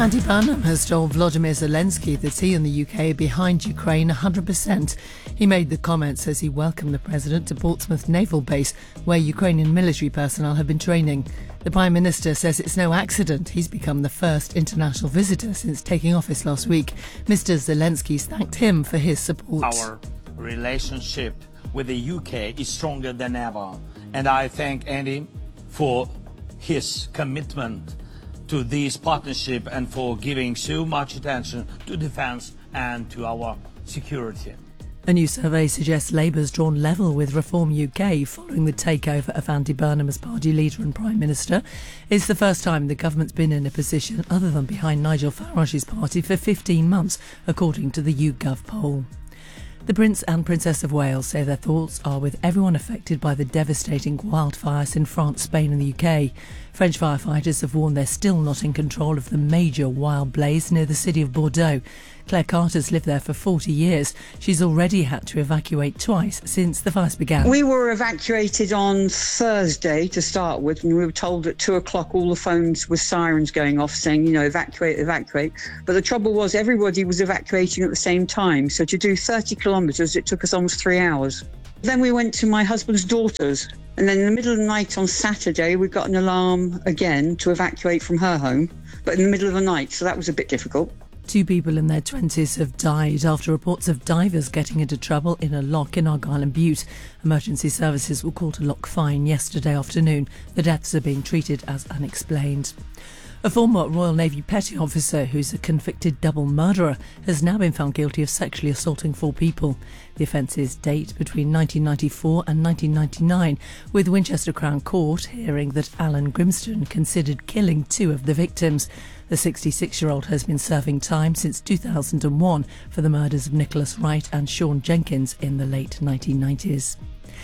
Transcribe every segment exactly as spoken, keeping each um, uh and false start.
Andy Burnham has told Volodymyr Zelensky that he and the U K are behind Ukraine one hundred percent. He made the comments as he welcomed the president to Portsmouth Naval Base, where Ukrainian military personnel have been training. The Prime Minister says it's no accident he's become the first international visitor since taking office last week. Mister Zelensky thanked him for his support. Our relationship with the U K is stronger than ever, and I thank Andy for his commitment to this partnership and for giving so much attention to defence and to our security. A new survey suggests Labour's drawn level with Reform U K following the takeover of Andy Burnham as party leader and Prime Minister. It's the first time the government's been in a position other than behind Nigel Farage's party for fifteen months, according to the YouGov poll. The Prince and Princess of Wales say their thoughts are with everyone affected by the devastating wildfires in France, Spain and the U K. French firefighters have warned they're still not in control of the major wild blaze near the city of Bordeaux. Claire Carter's lived there for forty years. She's already had to evacuate twice since the fires began. We were evacuated on Thursday to start with, and we were told at two o'clock all the phones with sirens going off saying, you know, evacuate, evacuate. But the trouble was everybody was evacuating at the same time. So to do thirty kilometres, it took us almost three hours. Then we went to my husband's daughter's. And then in the middle of the night on Saturday, we got an alarm again to evacuate from her home, but in the middle of the night, so that was a bit difficult. Two people in their twenties have died after reports of divers getting into trouble in a loch in Argyll and Bute. Emergency services were called to Loch Fyne yesterday afternoon. The deaths are being treated as unexplained. A former Royal Navy petty officer who's a convicted double murderer has now been found guilty of sexually assaulting four people. The offences date between nineteen ninety-four and nineteen ninety-nine, with Winchester Crown Court hearing that Alan Grimston considered killing two of the victims. The sixty-six-year-old has been serving time since two thousand one for the murders of Nicholas Wright and Sean Jenkins in the late nineteen nineties.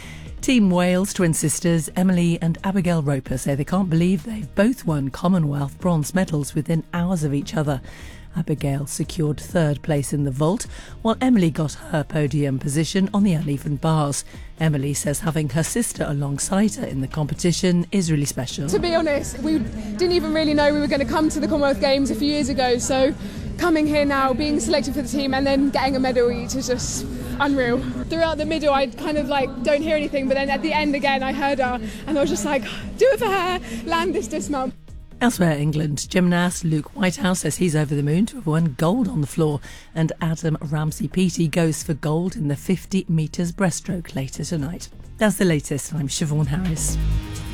Team Wales twin sisters Emily and Abigail Roper say they can't believe they've both won Commonwealth bronze medals within hours of each other. Abigail secured third place in the vault, while Emily got her podium position on the uneven bars. Emily says having her sister alongside her in the competition is really special. To be honest, we didn't even really know we were going to come to the Commonwealth Games a few years ago, so coming here now, being selected for the team and then getting a medal each is just unreal. Throughout the middle I kind of like don't hear anything, but then at the end again I heard her and I was just like, do it for her, land this dismount. Elsewhere, England, gymnast Luke Whitehouse says he's over the moon to have won gold on the floor, and Adam Ramsey-Peaty goes for gold in the fifty metres breaststroke later tonight. That's the latest. I'm Siobhan Harris.